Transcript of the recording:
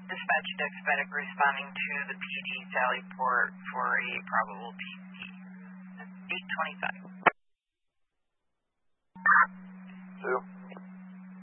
Dispatch Dex medic responding to the PD Sally Port for a probable TC. 825.